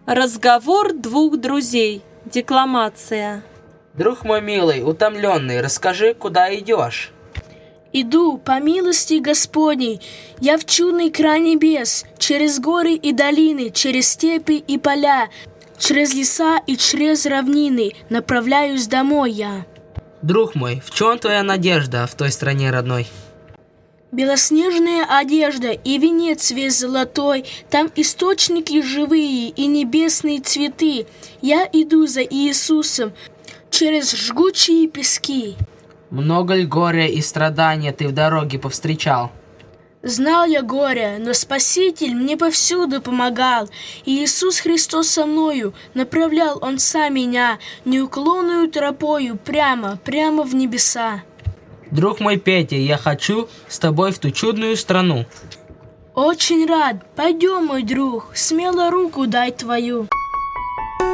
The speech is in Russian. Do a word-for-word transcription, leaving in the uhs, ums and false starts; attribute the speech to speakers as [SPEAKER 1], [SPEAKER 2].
[SPEAKER 1] Разговор двух друзей. Декламация.
[SPEAKER 2] Друг мой милый, утомленный, расскажи, куда идешь?
[SPEAKER 3] Иду, по милости Господней, я в чудный край небес, через горы и долины, через степи и поля, через леса и через равнины направляюсь домой я.
[SPEAKER 2] Друг мой, в чем твоя надежда в той стране родной?
[SPEAKER 3] Белоснежная одежда и венец весь золотой, там источники живые и небесные цветы. Я иду за Иисусом через жгучие пески.
[SPEAKER 2] Много ли горя и страдания ты в дороге повстречал?
[SPEAKER 3] Знал я горе, но Спаситель мне повсюду помогал. И Иисус Христос со мною, направлял Он сам меня неуклонную тропою прямо, прямо в небеса.
[SPEAKER 2] Друг мой Петя, я хочу с тобой в ту чудную страну.
[SPEAKER 3] Очень рад. Пойдем, мой друг, смело руку дай твою.